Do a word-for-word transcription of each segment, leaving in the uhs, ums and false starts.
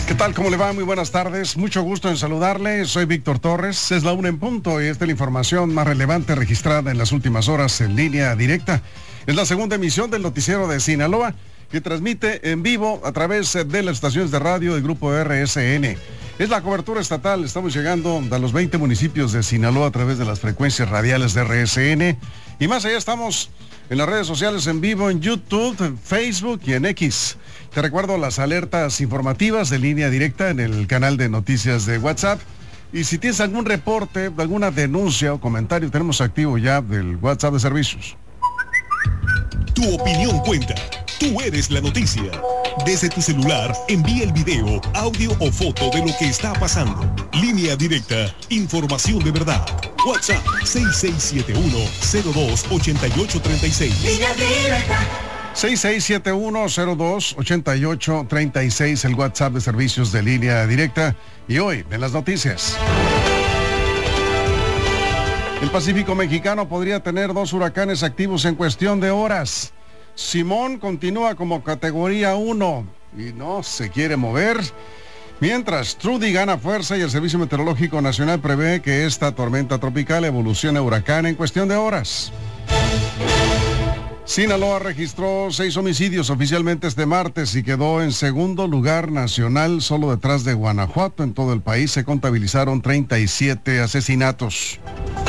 ¿Qué tal? ¿Cómo le va? Muy buenas tardes. Mucho gusto en saludarle. Soy Víctor Torres. Es la una en punto y esta es la información más relevante registrada en las últimas horas en línea directa. Es la segunda emisión del noticiero de Sinaloa, que transmite en vivo a través de las estaciones de radio del grupo R S N. Es la cobertura estatal. Estamos llegando a los veinte municipios de Sinaloa a través de las frecuencias radiales de R S N. Y más allá estamos en las redes sociales en vivo, en YouTube, en Facebook y en X. Te recuerdo las alertas informativas de línea directa en el canal de noticias de WhatsApp. Y si tienes algún reporte, alguna denuncia o comentario, tenemos activo ya del WhatsApp de servicios. Tu opinión cuenta. Tú eres la noticia. Desde tu celular, envía el video, audio o foto de lo que está pasando. Línea directa, información de verdad. WhatsApp seis seis siete uno, cero dos, ocho ocho tres seis. Línea directa. seis seis siete uno, cero dos, ocho ocho tres seis, el WhatsApp de servicios de línea directa. Y hoy, en las noticias. El Pacífico mexicano podría tener dos huracanes activos en cuestión de horas. Simón continúa como categoría uno y no se quiere mover. Mientras Trudy gana fuerza y el Servicio Meteorológico Nacional prevé que esta tormenta tropical evolucione a huracán en cuestión de horas. Sinaloa registró seis homicidios oficialmente este martes y quedó en segundo lugar nacional, solo detrás de Guanajuato. En todo el país se contabilizaron treinta y siete asesinatos.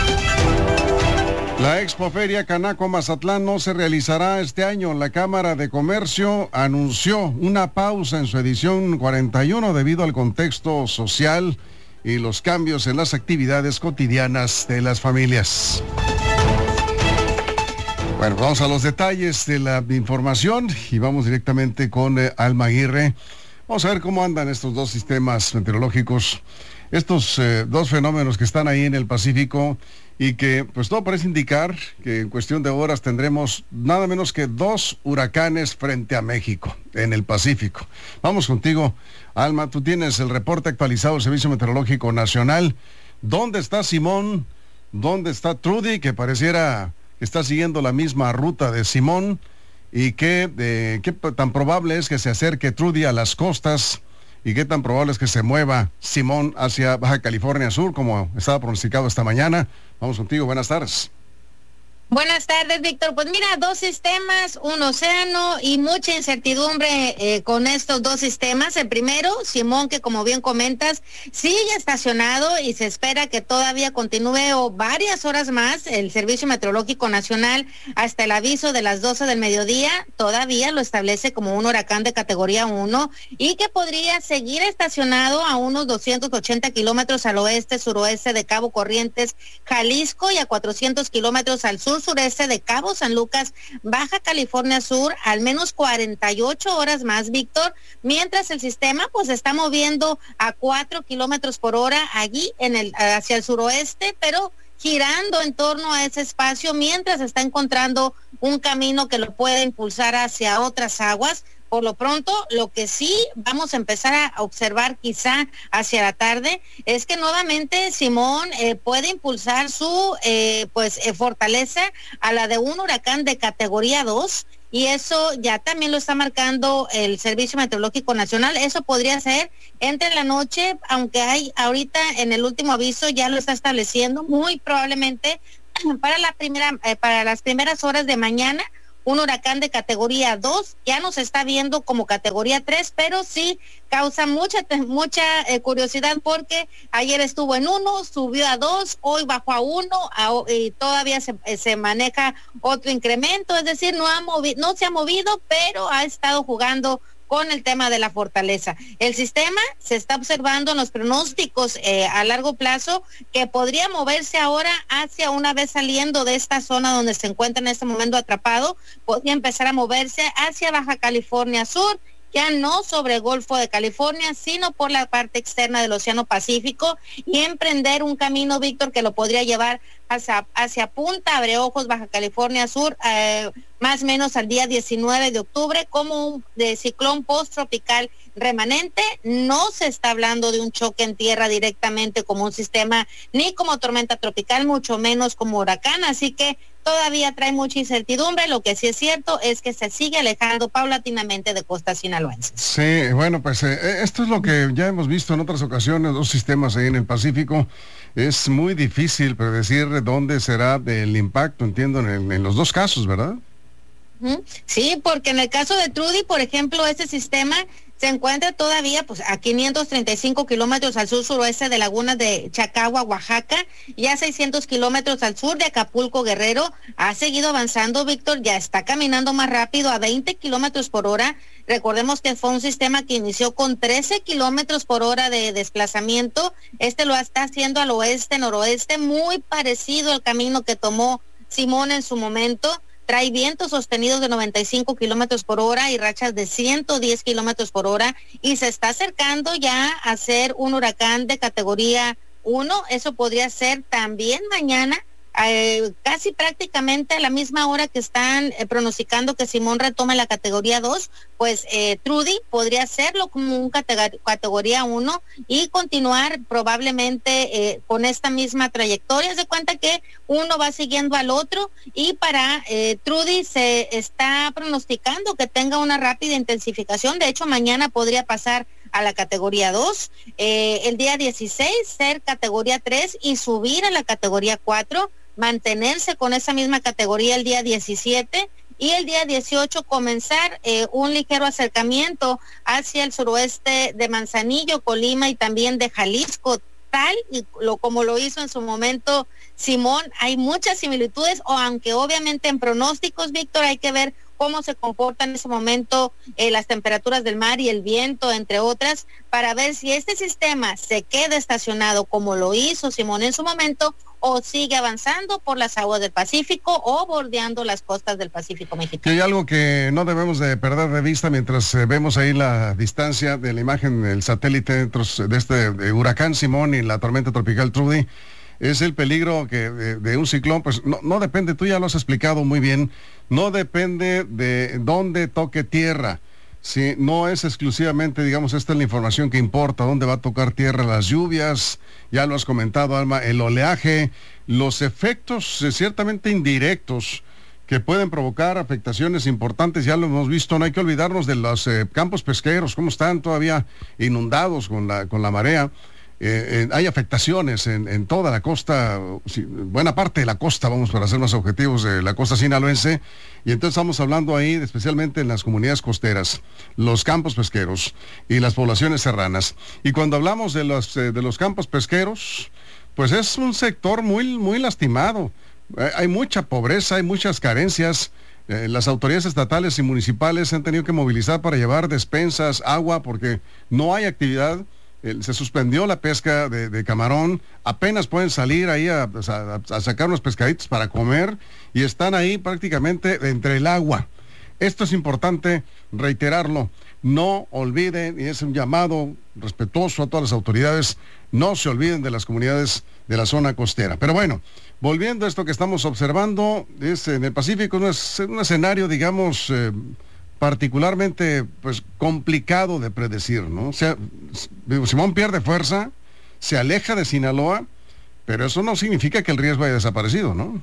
La Expoferia Canaco Mazatlán no se realizará este año. La Cámara de Comercio anunció una pausa en su edición cuarenta y uno debido al contexto social y los cambios en las actividades cotidianas de las familias. Bueno, vamos a los detalles de la información y vamos directamente con eh, Alma Aguirre. Vamos a ver cómo andan estos dos sistemas meteorológicos, estos eh, dos fenómenos que están ahí en el Pacífico y que pues todo parece indicar que en cuestión de horas tendremos nada menos que dos huracanes frente a México en el Pacífico. Vamos contigo, Alma, tú tienes el reporte actualizado del Servicio Meteorológico Nacional. ¿Dónde está Simón? ¿Dónde está Trudy? Que pareciera que está siguiendo la misma ruta de Simón. ¿Y qué, eh, qué tan probable es que se acerque Trudy a las costas? ¿Y qué tan probable es que se mueva Simón hacia Baja California Sur, como estaba pronosticado esta mañana? Vamos contigo, buenas tardes. Buenas tardes, Víctor. Pues mira, dos sistemas, un océano y mucha incertidumbre eh, con estos dos sistemas. El primero, Simón, que como bien comentas, sigue estacionado y se espera que todavía continúe o varias horas más. El Servicio Meteorológico Nacional, hasta el aviso de las doce del mediodía, todavía lo establece como un huracán de categoría uno y que podría seguir estacionado a unos doscientos ochenta kilómetros al oeste, suroeste de Cabo Corrientes, Jalisco, y a cuatrocientos kilómetros al sur, sureste de Cabo San Lucas, Baja California Sur, al menos cuarenta y ocho horas más, Víctor, mientras el sistema pues se está moviendo a cuatro kilómetros por hora allí en el hacia el suroeste, pero girando en torno a ese espacio mientras está encontrando un camino que lo puede impulsar hacia otras aguas. Por lo pronto, lo que sí vamos a empezar a observar quizá hacia la tarde es que nuevamente Simón eh, puede impulsar su eh, pues eh, fortaleza a la de un huracán de categoría dos, y eso ya también lo está marcando el Servicio Meteorológico Nacional. Eso podría ser entre la noche, aunque hay ahorita en el último aviso ya lo está estableciendo, muy probablemente para la primera eh, para las primeras horas de mañana. Un huracán de categoría dos, ya nos está viendo como categoría tres, pero sí causa mucha mucha eh, curiosidad porque ayer estuvo en uno, subió a dos, hoy bajó a uno a, y todavía se, eh, se maneja otro incremento, es decir, no ha movi- no se ha movido, pero ha estado jugando con el tema de la fortaleza. El sistema se está observando en los pronósticos eh, a largo plazo que podría moverse ahora hacia, una vez saliendo de esta zona donde se encuentra en este momento atrapado, podría empezar a moverse hacia Baja California Sur, ya no sobre el Golfo de California, sino por la parte externa del Océano Pacífico, y emprender un camino, Víctor, que lo podría llevar hacia, hacia Punta Abreojos, Baja California Sur, eh, más o menos al día diecinueve de octubre, como un de ciclón posttropical remanente. No se está hablando de un choque en tierra directamente como un sistema, ni como tormenta tropical, mucho menos como huracán, así que todavía trae mucha incertidumbre. Lo que sí es cierto es que se sigue alejando paulatinamente de costas sinaloenses. Sí, bueno, pues eh, esto es lo que ya hemos visto en otras ocasiones, dos sistemas ahí en el Pacífico. Es muy difícil predecir dónde será el impacto, entiendo, en, en los dos casos, ¿verdad? Sí, porque en el caso de Trudy, por ejemplo, este sistema se encuentra todavía pues a quinientos treinta y cinco kilómetros al sur suroeste de Lagunas de Chacagua, Oaxaca, y a seiscientos kilómetros al sur de Acapulco, Guerrero. Ha seguido avanzando, Víctor, ya está caminando más rápido a veinte kilómetros por hora. Recordemos que fue un sistema que inició con trece kilómetros por hora de desplazamiento. Este lo está haciendo al oeste, noroeste, muy parecido al camino que tomó Simón en su momento. Trae vientos sostenidos de noventa y cinco kilómetros por hora y rachas de ciento diez kilómetros por hora, y se está acercando ya a ser un huracán de categoría uno. Eso podría ser también mañana, eh, casi prácticamente a la misma hora que están eh, pronosticando que Simón retome la categoría dos, pues eh, Trudy podría hacerlo como un categor- categoría uno y continuar probablemente eh, con esta misma trayectoria. Se cuenta que uno va siguiendo al otro, y para eh, Trudy se está pronosticando que tenga una rápida intensificación. De hecho, mañana podría pasar a la categoría dos, eh, el día dieciséis ser categoría tres y subir a la categoría cuatro, mantenerse con esa misma categoría el día diecisiete, y el día dieciocho comenzar eh, un ligero acercamiento hacia el suroeste de Manzanillo, Colima y también de Jalisco, tal y lo como lo hizo en su momento Simón. Hay muchas similitudes, o aunque obviamente en pronósticos, Víctor, hay que ver cómo se comportan en ese momento eh, las temperaturas del mar y el viento, entre otras, para ver si este sistema se queda estacionado como lo hizo Simón en su momento, o sigue avanzando por las aguas del Pacífico o bordeando las costas del Pacífico mexicano. Que hay algo que no debemos de perder de vista mientras eh, vemos ahí la distancia de la imagen del satélite dentro de este de huracán Simón y la tormenta tropical Trudy. Es el peligro que de, de un ciclón, pues no, no depende, tú ya lo has explicado muy bien, no depende de dónde toque tierra. Sí, no es exclusivamente, digamos, esta es la información que importa, dónde va a tocar tierra, las lluvias, ya lo has comentado, Alma, el oleaje, los efectos eh, ciertamente indirectos que pueden provocar afectaciones importantes, ya lo hemos visto. No hay que olvidarnos de los eh, campos pesqueros, cómo están todavía inundados con la, con la marea. Eh, eh, hay afectaciones en, en toda la costa, sí, buena parte de la costa, vamos para ser más objetivos, de la costa sinaloense, y entonces estamos hablando ahí especialmente en las comunidades costeras, los campos pesqueros y las poblaciones serranas. Y cuando hablamos de los, eh, de los campos pesqueros, pues es un sector muy, muy lastimado. Eh, hay mucha pobreza, hay muchas carencias. Eh, las autoridades estatales y municipales se han tenido que movilizar para llevar despensas, agua, porque no hay actividad. Se suspendió la pesca de, de camarón, apenas pueden salir ahí a, a, a sacar unos pescaditos para comer, y están ahí prácticamente entre el agua. Esto es importante reiterarlo, no olviden, y es un llamado respetuoso a todas las autoridades, no se olviden de las comunidades de la zona costera. Pero bueno, volviendo a esto que estamos observando, es en el Pacífico, no es un escenario, digamos, eh, particularmente pues complicado de predecir, ¿no? O sea, Simón pierde fuerza, se aleja de Sinaloa, pero eso no significa que el riesgo haya desaparecido, ¿no?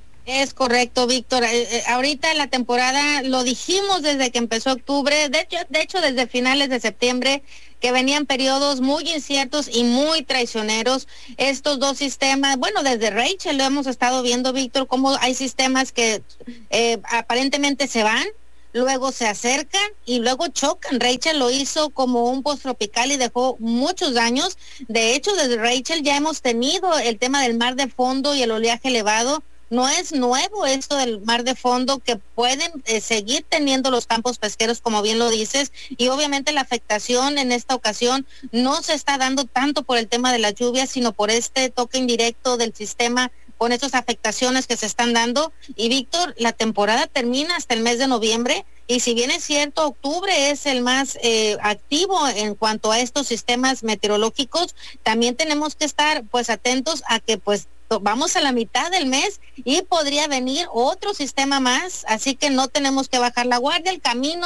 Es correcto, Víctor. Eh, eh, ahorita la temporada, lo dijimos desde que empezó octubre, de hecho, de hecho desde finales de septiembre, que venían periodos muy inciertos y muy traicioneros. Estos dos sistemas, bueno, desde Rachel lo hemos estado viendo, Víctor, cómo hay sistemas que eh, aparentemente se van, luego se acercan y luego chocan. Rachel lo hizo como un posttropical y dejó muchos daños. De hecho, desde Rachel ya hemos tenido el tema del mar de fondo y el oleaje elevado. No es nuevo esto del mar de fondo, que pueden eh, seguir teniendo los campos pesqueros, como bien lo dices, y obviamente la afectación en esta ocasión no se está dando tanto por el tema de las lluvias, sino por este toque indirecto del sistema con estas afectaciones que se están dando. Y Víctor, la temporada termina hasta el mes de noviembre, y si bien es cierto, octubre es el más eh, activo en cuanto a estos sistemas meteorológicos, también tenemos que estar pues atentos a que pues vamos a la mitad del mes y podría venir otro sistema más, así que no tenemos que bajar la guardia. El camino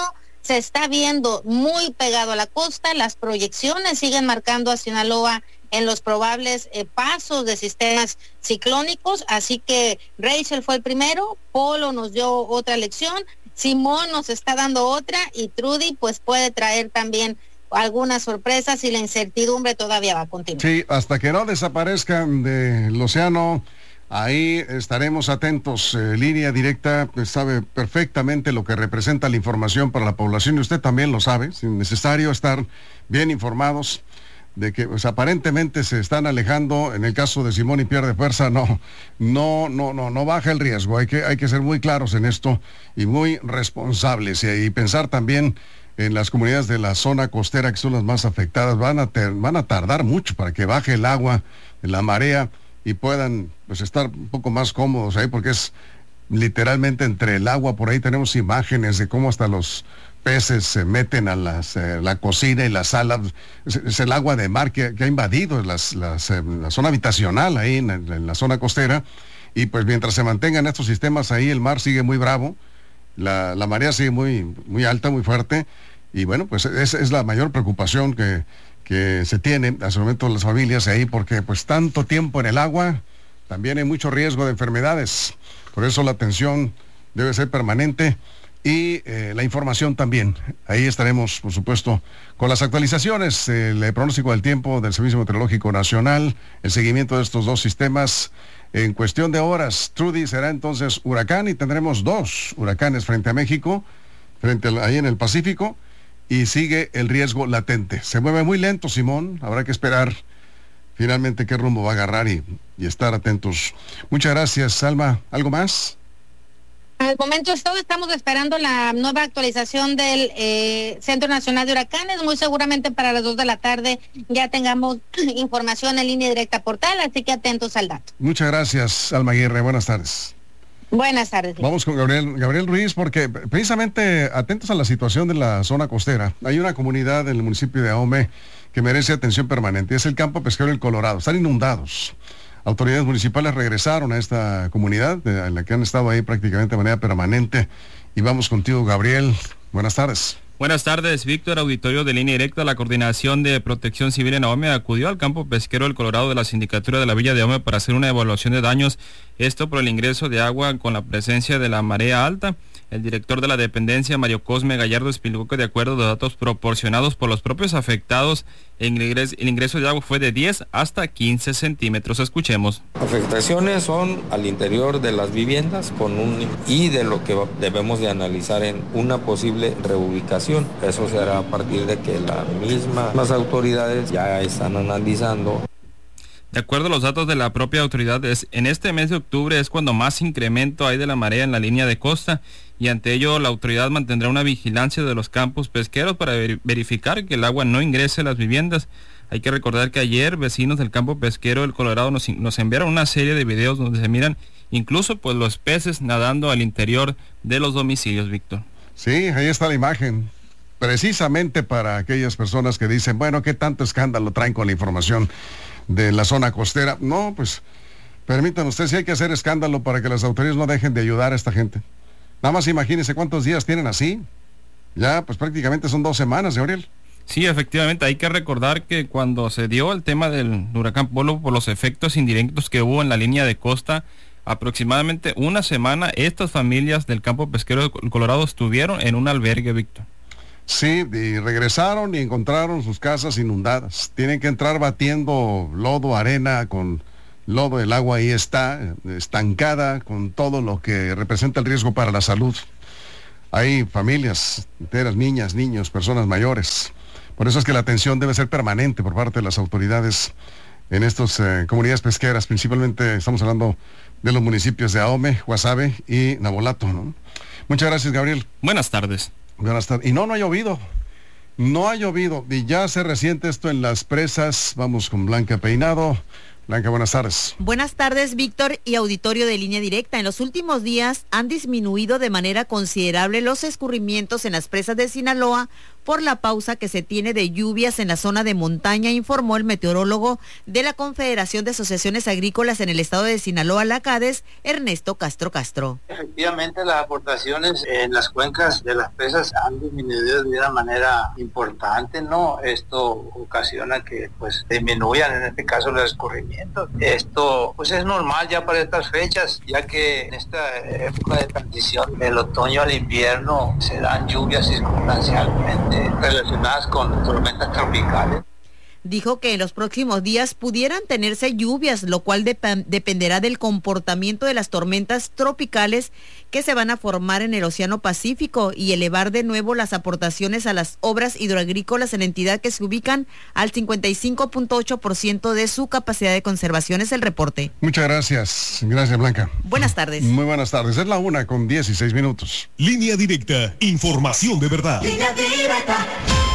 se está viendo muy pegado a la costa. Las proyecciones siguen marcando a Sinaloa en los probables eh, pasos de sistemas ciclónicos, así que Rachel fue el primero, Polo nos dio otra lección, Simón nos está dando otra, y Trudy pues puede traer también algunas sorpresas, y la incertidumbre todavía va a continuar. Sí, hasta que no desaparezcan del océano, ahí estaremos atentos. Eh, línea Directa pues, sabe perfectamente lo que representa la información para la población, y usted también lo sabe, es necesario estar bien informados de que pues, aparentemente se están alejando. En el caso de Simón y pierde fuerza, no, no, no, no, no baja el riesgo. Hay que, hay que ser muy claros en esto y muy responsables, y, y pensar también en las comunidades de la zona costera, que son las más afectadas. Van a, ter, van a tardar mucho para que baje el agua, la marea, y puedan pues estar un poco más cómodos ahí, porque es literalmente entre el agua. Por ahí tenemos imágenes de cómo hasta los peces se meten a las, eh, la cocina y la sala. Es, es el agua de mar que, que ha invadido las, las, eh, la zona habitacional ahí en, en la zona costera, y pues mientras se mantengan estos sistemas ahí, el mar sigue muy bravo, la, la marea sigue muy, muy alta, muy fuerte, y bueno, pues esa es la mayor preocupación que, que se tiene hasta el momento las familias ahí, porque pues tanto tiempo en el agua, también hay mucho riesgo de enfermedades. Por eso la atención debe ser permanente, y eh, la información también. Ahí estaremos, por supuesto, con las actualizaciones, el pronóstico del tiempo del Servicio Meteorológico Nacional, el seguimiento de estos dos sistemas. En cuestión de horas, Trudy será entonces huracán, y tendremos dos huracanes frente a México, frente a, ahí en el Pacífico, y sigue el riesgo latente. Se mueve muy lento Simón, habrá que esperar finalmente qué rumbo va a agarrar, y, y estar atentos. Muchas gracias, Alma. ¿Algo más? Al momento es todo, estamos esperando la nueva actualización del eh, Centro Nacional de Huracanes. Muy seguramente para las dos de la tarde ya tengamos información en Línea Directa Portal, así que atentos al dato. Muchas gracias, Alma Aguirre. Buenas tardes. Buenas tardes. Vamos con Gabriel, Gabriel Ruiz, porque precisamente atentos a la situación de la zona costera. Hay una comunidad en el municipio de Ahome que merece atención permanente. Es el campo pesquero El Colorado. Están inundados. Autoridades municipales regresaron a esta comunidad, en la que han estado ahí prácticamente de manera permanente. Y vamos contigo, Gabriel. Buenas tardes. Buenas tardes, Víctor. Auditorio de Línea Directa. La Coordinación de Protección Civil en Ahome acudió al campo pesquero El Colorado de la Sindicatura de la Villa de Ahome para hacer una evaluación de daños. Esto por el ingreso de agua con la presencia de la marea alta. El director de la dependencia, Mario Cosme Gallardo, explicó que de acuerdo a los datos proporcionados por los propios afectados, el ingreso, el ingreso de agua fue de diez hasta quince centímetros. Escuchemos. Afectaciones son al interior de las viviendas con un y de lo que debemos de analizar en una posible reubicación. Eso se hará a partir de que la misma, las autoridades ya están analizando. De acuerdo a los datos de la propia autoridad, es, en este mes de octubre es cuando más incremento hay de la marea en la línea de costa, y ante ello la autoridad mantendrá una vigilancia de los campos pesqueros para ver, verificar que el agua no ingrese a las viviendas. Hay que recordar que ayer vecinos del campo pesquero El Colorado nos, nos enviaron una serie de videos donde se miran incluso pues los peces nadando al interior de los domicilios, Víctor. Sí, ahí está la imagen. Precisamente para aquellas personas que dicen, bueno, ¿qué tanto escándalo traen con la información de la zona costera? No, pues permítanme ustedes, si hay que hacer escándalo para que las autoridades no dejen de ayudar a esta gente. Nada más imagínense cuántos días tienen así. Ya, pues prácticamente son dos semanas, Gabriel. Sí, efectivamente, hay que recordar que cuando se dio el tema del huracán Polo, por los efectos indirectos que hubo en la línea de costa, aproximadamente una semana estas familias del campo pesquero de Colorado estuvieron en un albergue, Víctor. Sí, y regresaron y encontraron sus casas inundadas. Tienen que entrar batiendo lodo, arena, con lodo, el agua ahí está, estancada, con todo lo que representa el riesgo para la salud. Hay familias enteras, niñas, niños, personas mayores. Por eso es que la atención debe ser permanente por parte de las autoridades en estas eh, comunidades pesqueras. Principalmente estamos hablando de los municipios de Ahome, Guasave y Navolato, ¿no? Muchas gracias, Gabriel. Buenas tardes. Buenas tardes. Y no, no ha llovido. No ha llovido. Y ya se resiente esto en las presas. Vamos con Blanca Peinado. Blanca, buenas tardes. Buenas tardes, Víctor y auditorio de Línea Directa. En los últimos días han disminuido de manera considerable los escurrimientos en las presas de Sinaloa por la pausa que se tiene de lluvias en la zona de montaña, informó el meteorólogo de la Confederación de Asociaciones Agrícolas en el estado de Sinaloa, la CADES, Ernesto Castro Castro. Efectivamente, las aportaciones en las cuencas de las presas han disminuido de una manera importante, ¿no? Esto ocasiona que pues disminuyan en este caso los escurrimientos. Esto pues es normal ya para estas fechas, ya que en esta época de transición del otoño al invierno se dan lluvias circunstancialmente relacionadas con tormentas tropicales. Dijo que en los próximos días pudieran tenerse lluvias, lo cual dep- dependerá del comportamiento de las tormentas tropicales que se van a formar en el Océano Pacífico y elevar de nuevo las aportaciones a las obras hidroagrícolas en la entidad, que se ubican al cincuenta y cinco punto ocho por ciento de su capacidad de conservación. Es el reporte. Muchas gracias. Gracias, Blanca. Buenas tardes. Muy buenas tardes. Es la una con dieciséis minutos. Línea directa, información de verdad. Línea directa.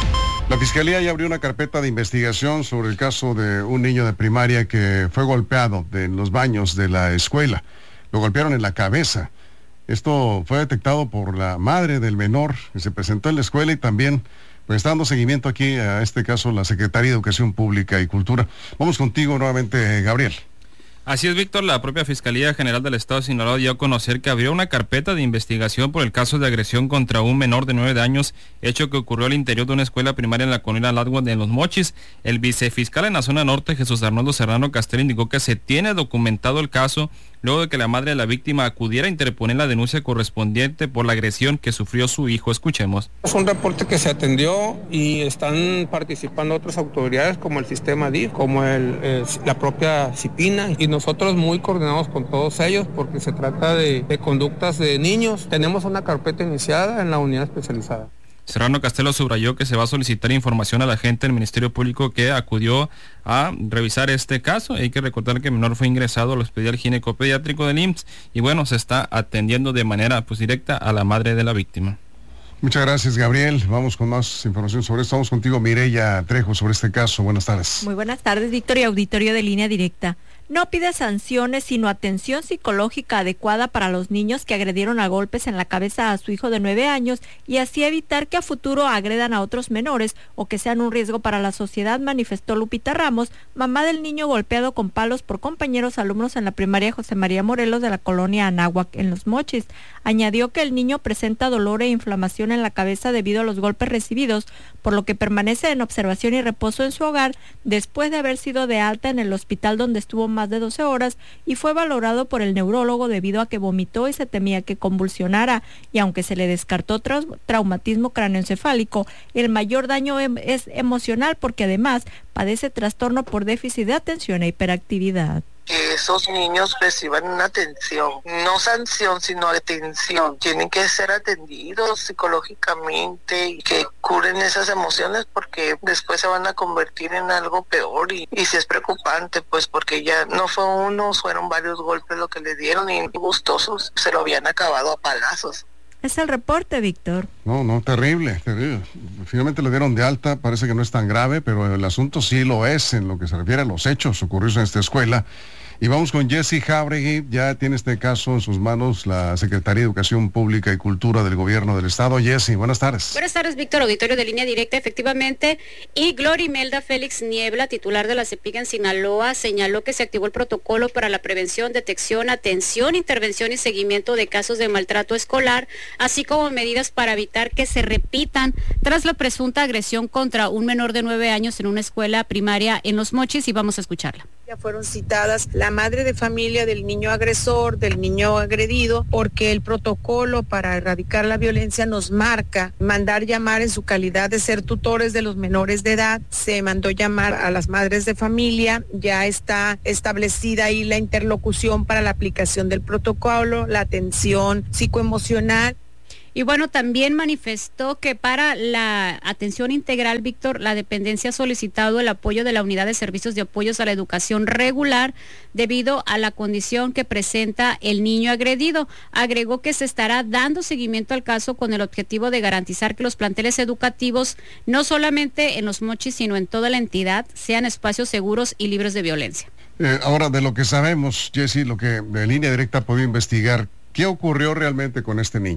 La Fiscalía ya abrió una carpeta de investigación sobre el caso de un niño de primaria que fue golpeado en los baños de la escuela. Lo golpearon en la cabeza. Esto fue detectado por la madre del menor que se presentó en la escuela y también pues está dando seguimiento aquí a este caso la Secretaría de Educación Pública y Cultura. Vamos contigo nuevamente, Gabriel. Así es, Víctor. La propia Fiscalía General del Estado de Sinaloa dio a conocer que abrió una carpeta de investigación por el caso de agresión contra un menor de nueve años, hecho que ocurrió al interior de una escuela primaria en la colonia Latwood de Los Mochis. El vicefiscal en la zona norte, Jesús Arnoldo Serrano Castel, indicó que se tiene documentado el caso luego de que la madre de la víctima acudiera a interponer la denuncia correspondiente por la agresión que sufrió su hijo. Escuchemos. Es un reporte que se atendió y están participando otras autoridades como el sistema D I F, como el, el, la propia CIPINA, y nosotros muy coordinados con todos ellos porque se trata de, de conductas de niños. Tenemos una carpeta iniciada en la unidad especializada. Serrano Castelo subrayó que se va a solicitar información a la gente del Ministerio Público que acudió a revisar este caso. Hay que recordar que el menor fue ingresado al Hospital Ginecopediátrico del I M S S y bueno, se está atendiendo de manera pues directa a la madre de la víctima. Muchas gracias, Gabriel. Vamos con más información sobre esto. Vamos contigo, Mireya Trejo, sobre este caso. Buenas tardes. Muy buenas tardes, Víctor y auditorio de Línea Directa. No pide sanciones, sino atención psicológica adecuada para los niños que agredieron a golpes en la cabeza a su hijo de nueve años y así evitar que a futuro agredan a otros menores o que sean un riesgo para la sociedad, manifestó Lupita Ramos, mamá del niño golpeado con palos por compañeros alumnos en la primaria José María Morelos de la colonia Anáhuac en Los Mochis. Añadió que el niño presenta dolor e inflamación en la cabeza debido a los golpes recibidos, por lo que permanece en observación y reposo en su hogar después de haber sido de alta en el hospital donde estuvo más de doce horas y fue valorado por el neurólogo debido a que vomitó y se temía que convulsionara, y aunque se le descartó tra- traumatismo cráneoencefálico, el mayor daño em- es emocional porque además padece trastorno por déficit de atención e hiperactividad. Que esos niños reciban una atención, no sanción, sino atención. Tienen que ser atendidos psicológicamente y que curen esas emociones porque después se van a convertir en algo peor y, y si es preocupante, pues porque ya no fue uno, fueron varios golpes lo que le dieron y gustosos se lo habían acabado a palazos. Es el reporte, Víctor. No, no, terrible, terrible. Finalmente le dieron de alta, parece que no es tan grave, pero el asunto sí lo es en lo que se refiere a los hechos ocurridos en esta escuela. Y vamos con Jessy Jauregui, ya tiene este caso en sus manos la Secretaría de Educación Pública y Cultura del Gobierno del Estado. Jessy, buenas tardes. Buenas tardes, Víctor, auditorio de Línea Directa, efectivamente. Y Glorimelda Félix Niebla, titular de la CEPIGA en Sinaloa, señaló que se activó el protocolo para la prevención, detección, atención, intervención y seguimiento de casos de maltrato escolar, así como medidas para evitar que se repitan tras la presunta agresión contra un menor de nueve años en una escuela primaria en Los Mochis, y vamos a escucharla. Ya fueron citadas la madre de familia del niño agresor, del niño agredido, porque el protocolo para erradicar la violencia nos marca mandar llamar en su calidad de ser tutores de los menores de edad. Se mandó llamar a las madres de familia, ya está establecida ahí la interlocución para la aplicación del protocolo, la atención psicoemocional. Y bueno, también manifestó que para la atención integral, Víctor, la dependencia ha solicitado el apoyo de la Unidad de Servicios de Apoyos a la Educación Regular debido a la condición que presenta el niño agredido. Agregó que se estará dando seguimiento al caso con el objetivo de garantizar que los planteles educativos, no solamente en Los Mochis, sino en toda la entidad, sean espacios seguros y libres de violencia. Eh, ahora, de lo que sabemos, Jessy, lo que de Línea Directa ha podido investigar, ¿qué ocurrió realmente con este niño?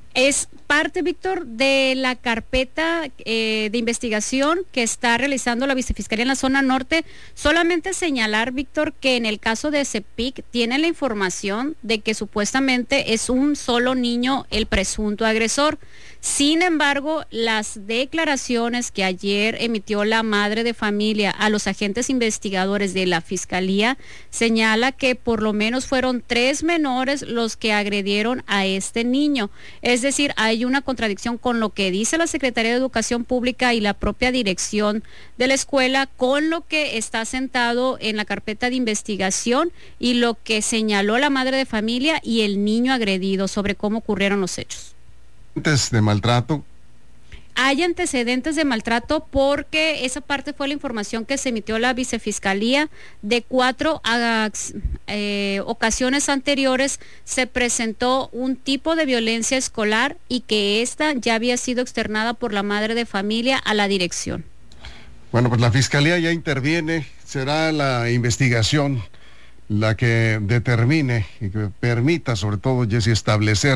Es parte, Víctor, de la carpeta eh, de investigación que está realizando la Vicefiscalía en la zona norte. Solamente señalar, Víctor, que en el caso de CEPIC tienen la información de que supuestamente es un solo niño el presunto agresor. Sin embargo, las declaraciones que ayer emitió la madre de familia a los agentes investigadores de la Fiscalía señala que por lo menos fueron tres menores los que agredieron a este niño. Es decir, hay una contradicción con lo que dice la Secretaría de Educación Pública y la propia dirección de la escuela con lo que está sentado en la carpeta de investigación y lo que señaló la madre de familia y el niño agredido sobre cómo ocurrieron los hechos. De maltrato. Hay antecedentes de maltrato porque esa parte fue la información que se emitió la Vicefiscalía. De cuatro a, eh, ocasiones anteriores se presentó un tipo de violencia escolar y que esta ya había sido externada por la madre de familia a la dirección. Bueno, pues la Fiscalía ya interviene, será la investigación la que determine y que permita, sobre todo, Jessy, establecer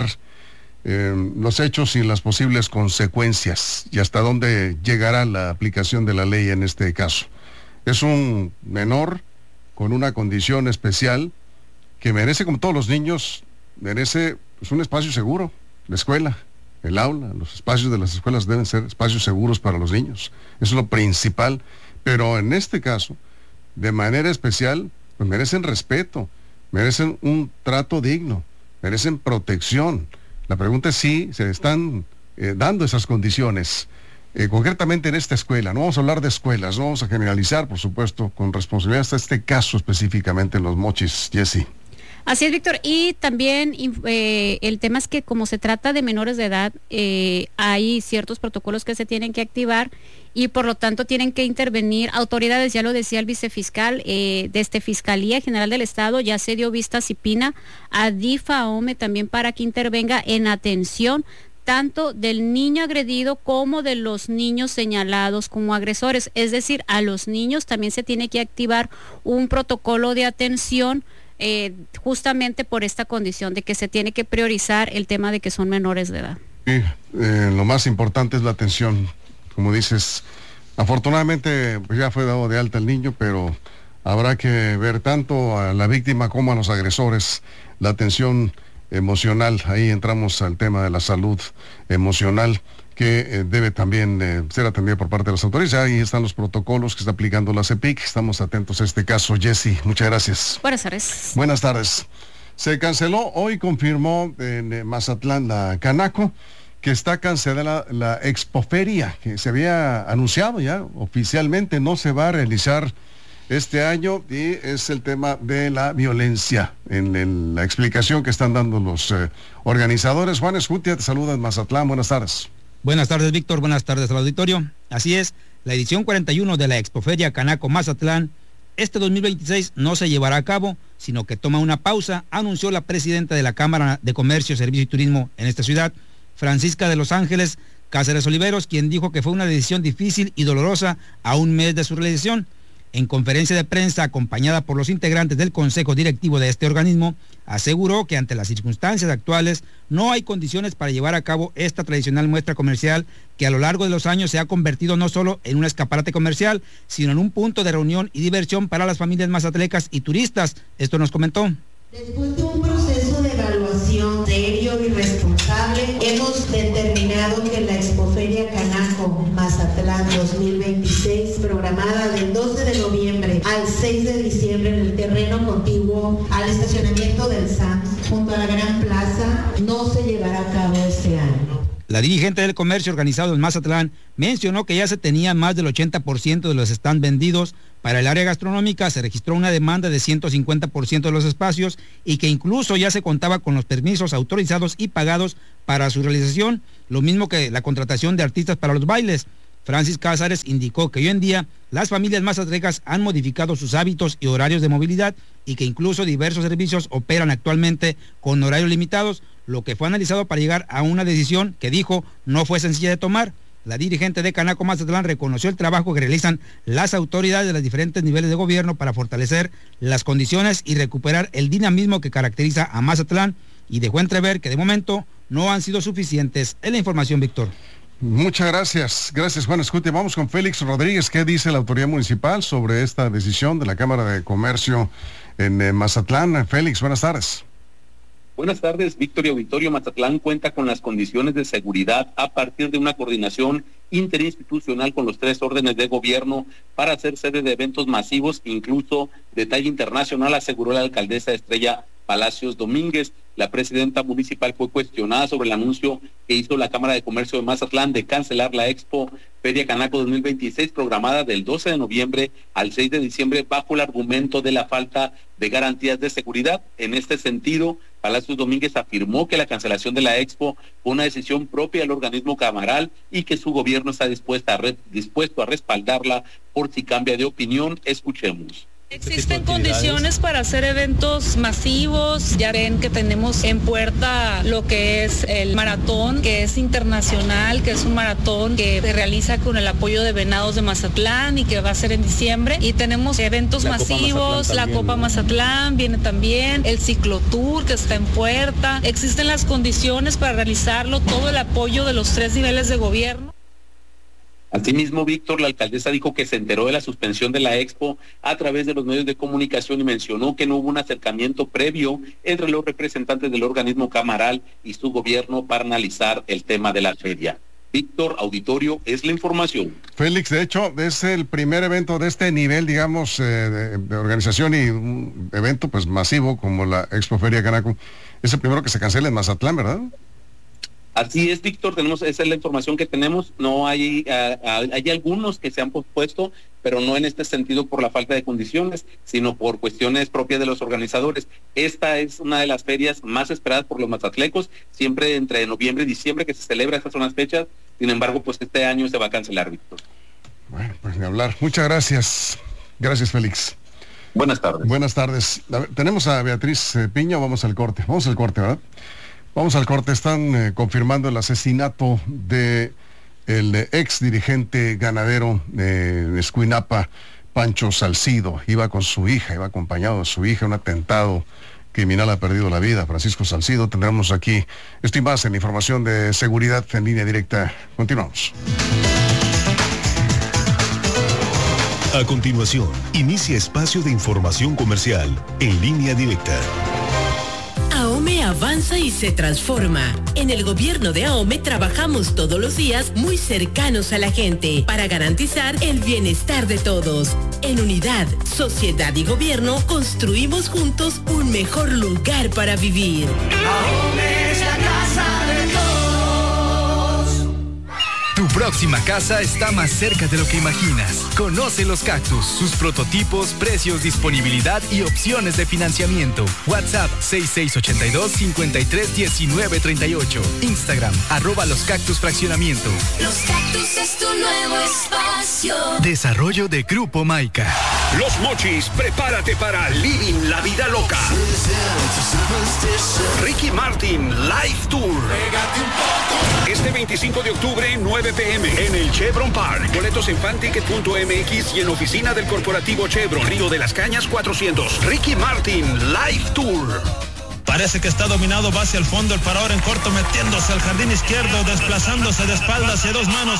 Eh, los hechos y las posibles consecuencias y hasta dónde llegará la aplicación de la ley en este caso. Es un menor con una condición especial que merece, como todos los niños, merece pues, un espacio seguro. La escuela, el aula, los espacios de las escuelas deben ser espacios seguros para los niños. Eso es lo principal. Pero en este caso, de manera especial, pues merecen respeto, merecen un trato digno, merecen protección. La pregunta es si se están eh, dando esas condiciones, eh, concretamente en esta escuela. No vamos a hablar de escuelas, no vamos a generalizar, por supuesto, con responsabilidad hasta este caso específicamente en Los Mochis, Jessy. Así es, Víctor, y también eh, el tema es que como se trata de menores de edad, eh, hay ciertos protocolos que se tienen que activar y por lo tanto tienen que intervenir autoridades, ya lo decía el vicefiscal, eh, desde Fiscalía General del Estado ya se dio vista a CIPINA, a DIFAOME también para que intervenga en atención tanto del niño agredido como de los niños señalados como agresores, es decir, a los niños también se tiene que activar un protocolo de atención eh, justamente por esta condición de que se tiene que priorizar el tema de que son menores de edad. Sí, eh, lo más importante es la atención. Como dices, afortunadamente pues ya fue dado de alta el niño, pero habrá que ver tanto a la víctima como a los agresores, la atención emocional. Ahí entramos al tema de la salud emocional que eh, debe también eh, ser atendida por parte de las autoridades. Ahí están los protocolos que está aplicando la CEPIC. Estamos atentos a este caso. Jessy, muchas gracias. Buenas tardes. Buenas tardes. Se canceló, hoy confirmó en Mazatlán la Canaco, que está cancelada la, la expoferia, que se había anunciado ya oficialmente, no se va a realizar este año, y es el tema de la violencia, en, en la explicación que están dando los eh, organizadores. Juan Escutia, te saluda en Mazatlán, buenas tardes. Buenas tardes, Víctor, buenas tardes al auditorio. Así es, la edición cuarenta y uno de la expoferia Canaco Mazatlán, este dos mil veintiséis no se llevará a cabo, sino que toma una pausa, anunció la presidenta de la Cámara de Comercio, Servicio y Turismo en esta ciudad, Francisca de Los Ángeles Cáceres Oliveros, quien dijo que fue una decisión difícil y dolorosa a un mes de su realización. En conferencia de prensa acompañada por los integrantes del Consejo Directivo de este organismo, aseguró que ante las circunstancias actuales no hay condiciones para llevar a cabo esta tradicional muestra comercial que a lo largo de los años se ha convertido no solo en un escaparate comercial, sino en un punto de reunión y diversión para las familias mazatlecas y turistas. Esto nos comentó. Después de un proceso de evaluación serio y responsable, hemos determinado que la Expoferia Canaco Mazatlán dos mil veintiséis, programada del doce de noviembre al seis de diciembre en el terreno contiguo al estacionamiento del S A M S, junto a la Gran Plaza, no se llevará a cabo este año. La dirigente del comercio organizado en Mazatlán mencionó que ya se tenía más del ochenta por ciento de los stands vendidos. Para el área gastronómica se registró una demanda de ciento cincuenta por ciento de los espacios y que incluso ya se contaba con los permisos autorizados y pagados para su realización, lo mismo que la contratación de artistas para los bailes. Francis Cázares indicó que hoy en día las familias mazatlecas han modificado sus hábitos y horarios de movilidad y que incluso diversos servicios operan actualmente con horarios limitados, lo que fue analizado para llegar a una decisión que dijo no fue sencilla de tomar. La dirigente de Canaco Mazatlán reconoció el trabajo que realizan las autoridades de los diferentes niveles de gobierno para fortalecer las condiciones y recuperar el dinamismo que caracteriza a Mazatlán y dejó entrever que de momento no han sido suficientes. Es la información, Víctor. Muchas gracias. Gracias, Juan Escutia. Vamos con Félix Rodríguez. ¿Qué dice la autoridad municipal sobre esta decisión de la Cámara de Comercio en eh, Mazatlán? Félix, buenas tardes. Buenas tardes, Víctor y Auditorio. Mazatlán cuenta con las condiciones de seguridad a partir de una coordinación interinstitucional con los tres órdenes de gobierno para hacer sede de eventos masivos, incluso de talla internacional, aseguró la alcaldesa Estrella Palacios Domínguez. La presidenta municipal fue cuestionada sobre el anuncio que hizo la Cámara de Comercio de Mazatlán de cancelar la Expo Feria Canaco dos mil veintiséis, programada del doce de noviembre al seis de diciembre, bajo el argumento de la falta de garantías de seguridad. En este sentido, Palacios Domínguez afirmó que la cancelación de la Expo fue una decisión propia del organismo camaral y que su gobierno está dispuesta a re- dispuesto a respaldarla por si cambia de opinión. Escuchemos. Existen condiciones para hacer eventos masivos. Ya ven que tenemos en puerta lo que es el maratón, que es internacional, que es un maratón que se realiza con el apoyo de Venados de Mazatlán y que va a ser en diciembre. Y tenemos eventos La Copa masivos, Mazatlán la también, Copa ¿no? Mazatlán viene también, el ciclotour que está en puerta. Existen las condiciones para realizarlo, todo el apoyo de los tres niveles de gobierno. Asimismo, Víctor, la alcaldesa dijo que se enteró de la suspensión de la Expo a través de los medios de comunicación y mencionó que no hubo un acercamiento previo entre los representantes del organismo camaral y su gobierno para analizar el tema de la feria. Víctor, Auditorio, es la información. Félix, de hecho, es el primer evento de este nivel, digamos, eh, de, de organización y un evento pues masivo como la Expo Feria Canaco. Es el primero que se cancela en Mazatlán, ¿verdad? Así es, Víctor, tenemos, esa es la información que tenemos. No hay, uh, hay algunos que se han pospuesto, pero no en este sentido por la falta de condiciones, sino por cuestiones propias de los organizadores. Esta es una de las ferias más esperadas por los mazatlecos, siempre entre noviembre y diciembre que se celebra, estas son las fechas. Sin embargo, pues este año se va a cancelar, Víctor. Bueno, pues ni hablar. Muchas gracias. Gracias, Félix. Buenas tardes. Buenas tardes. A ver, tenemos a Beatriz eh, Piña, vamos al corte. Vamos al corte, ¿verdad? Vamos al corte. Están eh, confirmando el asesinato de el eh, ex dirigente ganadero de Escuinapa, Pancho Salcido. Iba con su hija, iba acompañado de su hija, un atentado criminal, ha perdido la vida. Francisco Salcido, tendremos aquí esto y más en la información de seguridad en línea directa. Continuamos. A continuación, inicia espacio de información comercial en línea directa. AOME avanza y se transforma. En el gobierno de AOME trabajamos todos los días muy cercanos a la gente para garantizar el bienestar de todos. En unidad, sociedad y gobierno construimos juntos un mejor lugar para vivir. AOME es la casa de todos. Tu próxima casa está más cerca de lo que imaginas. Conoce Los Cactus, sus prototipos, precios, disponibilidad y opciones de financiamiento. WhatsApp seis seis ocho dos, cinco tres uno nueve tres ocho. Instagram, arroba Los Cactus Fraccionamiento. Los Cactus es tu nuevo espacio. Desarrollo de Grupo Maica. Los Mochis, prepárate para Living la Vida Loca. Ricky Martin Live Tour. Este veinticinco de octubre, nueve pe eme, en el Chevron Park. Boletos en fanticket punto eme equis y en oficina del corporativo Chevron, Río de las Cañas cuatrocientos. Ricky Martin Live Tour. Parece que está dominado, va hacia el fondo, el parador en corto, metiéndose al jardín izquierdo, desplazándose de espaldas hacia dos manos.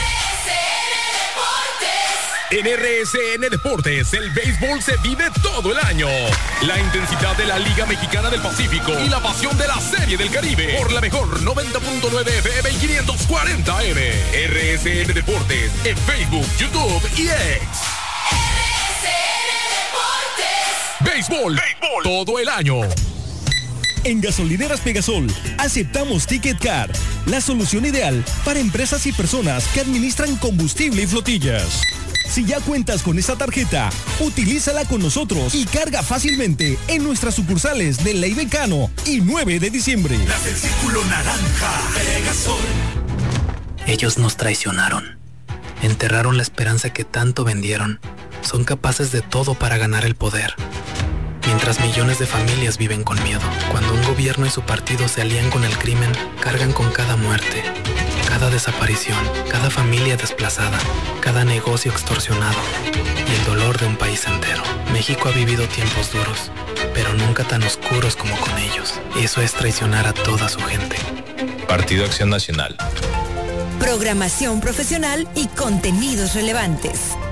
En erre ese ene Deportes, el béisbol se vive todo el año. La intensidad de la Liga Mexicana del Pacífico y la pasión de la Serie del Caribe por la mejor noventa punto nueve efe eme y quinientos cuarenta eme. erre ese ene Deportes en Facebook, YouTube y X. erre ese ene Deportes. Béisbol, béisbol todo el año. En Gasolineras Pegasol aceptamos Ticket Car, la solución ideal para empresas y personas que administran combustible y flotillas. Si ya cuentas con esta tarjeta, utilízala con nosotros y carga fácilmente en nuestras sucursales de Ley Becano y nueve de diciembre. Las del Círculo Naranja, Pegasol. Ellos nos traicionaron. Enterraron la esperanza que tanto vendieron. Son capaces de todo para ganar el poder. Mientras millones de familias viven con miedo. Cuando un gobierno y su partido se alían con el crimen, cargan con cada muerte, cada desaparición, cada familia desplazada, cada negocio extorsionado y el dolor de un país entero. México ha vivido tiempos duros, pero nunca tan oscuros como con ellos. Eso es traicionar a toda su gente. Partido Acción Nacional. Programación profesional y contenidos relevantes.